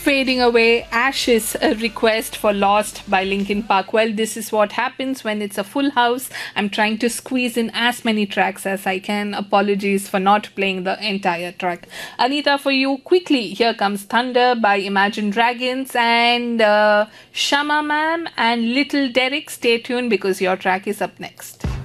Fading Away, Ashes, a request for Lost by Linkin Park. Well, this is what happens when it's a full house. I'm trying to squeeze in as many tracks as I can. Apologies for not playing the entire track. Anita, for you, quickly, here comes Thunder by Imagine Dragons and Shama Ma'am and Little Derek. Stay tuned because your track is up next.